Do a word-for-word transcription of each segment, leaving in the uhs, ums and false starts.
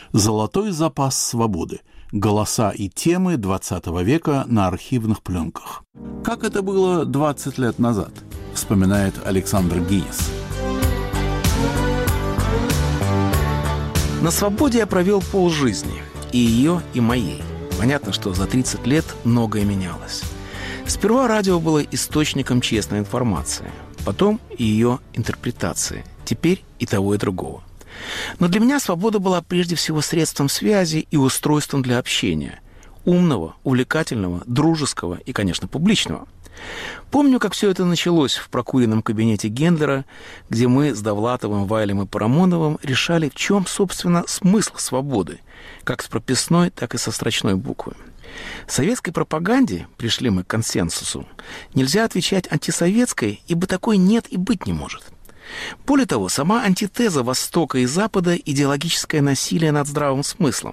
Золотой запас свободы. Голоса и темы двадцатого века на архивных пленках. Как это было двадцать лет назад, вспоминает Александр Гинис. На свободе я провел полжизни. И ее, и моей. Понятно, что за тридцать лет многое менялось. Сперва радио было источником честной информации. Потом ее интерпретации. Теперь и того, и другого. Но для меня свобода была прежде всего средством связи и устройством для общения. Умного, увлекательного, дружеского и, конечно, публичного. Помню, как все это началось в прокуренном кабинете Гендлера, где мы с Довлатовым, Вайлем и Парамоновым решали, в чем, собственно, смысл свободы, как с прописной, так и со строчной буквы. В советской пропаганде, пришли мы к консенсусу, нельзя отвечать антисоветской, ибо такой нет и быть не может. Более того, сама антитеза Востока и Запада – идеологическое насилие над здравым смыслом.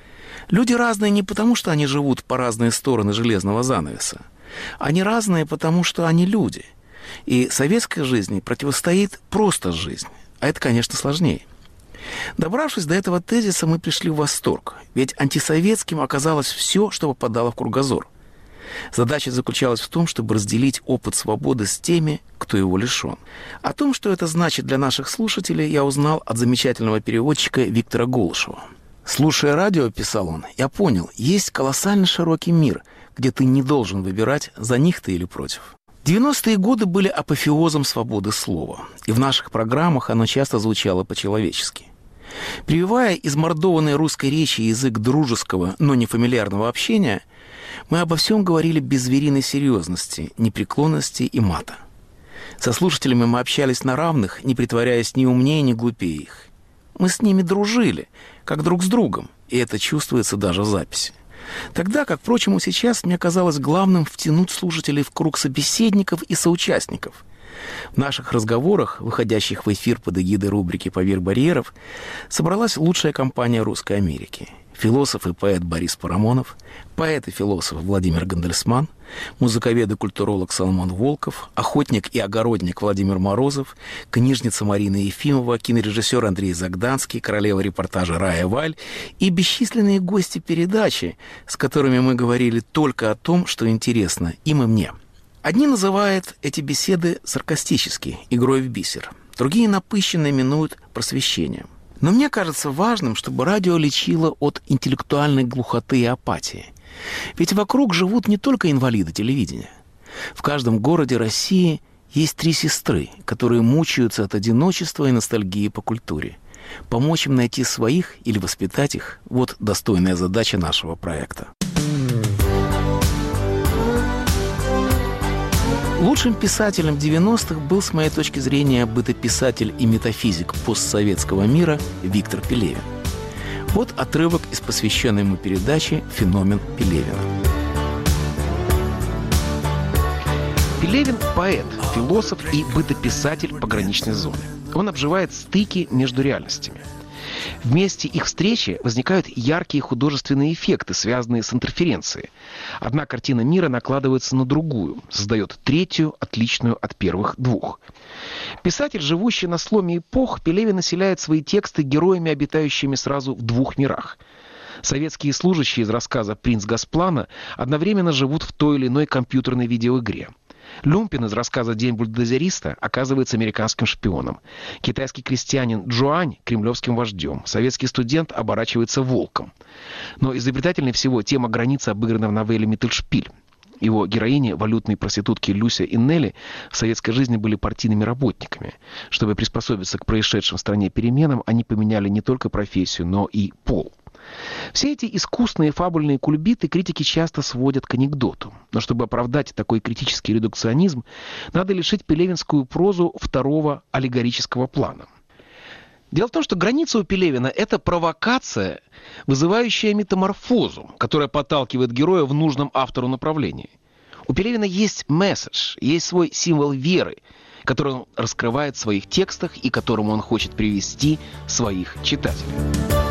Люди разные не потому, что они живут по разные стороны железного занавеса. Они разные, потому что они люди. И советской жизни противостоит просто жизнь. А это, конечно, сложнее. Добравшись до этого тезиса, мы пришли в восторг. Ведь антисоветским оказалось все, что попадало в кругозор. Задача заключалась в том, чтобы разделить опыт свободы с теми, кто его лишен. О том, что это значит для наших слушателей, я узнал от замечательного переводчика Виктора Голышева. «Слушая радио, — писал он, — я понял, есть колоссально широкий мир, где ты не должен выбирать, за них ты или против». девяностые годы были апофеозом свободы слова, и в наших программах оно часто звучало по-человечески. Прививая измордованной русской речи язык дружеского, но не фамильярного общения, мы обо всем говорили без звериной серьезности, непреклонности и мата. Со слушателями мы общались на равных, не притворяясь ни умнее, ни глупее их. Мы с ними дружили, как друг с другом, и это чувствуется даже в записи. Тогда, как, впрочем, и сейчас, мне казалось главным втянуть слушателей в круг собеседников и соучастников. В наших разговорах, выходящих в эфир под эгидой рубрики «Поверх барьеров», собралась лучшая компания Русской Америки. Философ и поэт Борис Парамонов, поэт и философ Владимир Гандельсман, музыковед и культуролог Соломон Волков, охотник и огородник Владимир Морозов, книжница Марина Ефимова, кинорежиссер Андрей Загданский, королева репортажа Рая Валь и бесчисленные гости передачи, с которыми мы говорили только о том, что интересно им и мне. Одни называют эти беседы саркастически, игрой в бисер, другие напыщенно именуют просвещением. Но мне кажется важным, чтобы радио лечило от интеллектуальной глухоты и апатии. Ведь вокруг живут не только инвалиды телевидения. В каждом городе России есть три сестры, которые мучаются от одиночества и ностальгии по культуре. Помочь им найти своих или воспитать их – вот достойная задача нашего проекта. Лучшим писателем девяностых был, с моей точки зрения, бытописатель и метафизик постсоветского мира Виктор Пелевин. Вот отрывок из посвященной ему передачи «Феномен Пелевина». Пелевин – поэт, философ и бытописатель пограничной зоны. Он обживает стыки между реальностями. В месте их встречи возникают яркие художественные эффекты, связанные с интерференцией. Одна картина мира накладывается на другую, создает третью, отличную от первых двух. Писатель, живущий на сломе эпох, Пелевин населяет свои тексты героями, обитающими сразу в двух мирах. Советские служащие из рассказа «Принц Госплана» одновременно живут в той или иной компьютерной видеоигре. Люмпин из рассказа «День бульдозериста» оказывается американским шпионом. Китайский крестьянин Джуань – кремлевским вождем. Советский студент оборачивается волком. Но изобретательнее всего тема границы обыграна в новелле «Миттельшпиль». Его героини, валютные проститутки Люся и Нелли, в советской жизни были партийными работниками. Чтобы приспособиться к происшедшим в стране переменам, они поменяли не только профессию, но и пол. Все эти искусные фабульные кульбиты критики часто сводят к анекдоту. Но чтобы оправдать такой критический редукционизм, надо лишить пелевинскую прозу второго аллегорического плана. Дело в том, что граница у Пелевина – это провокация, вызывающая метаморфозу, которая подталкивает героя в нужном автору направлении. У Пелевина есть месседж, есть свой символ веры, который он раскрывает в своих текстах и к которому он хочет привести своих читателей.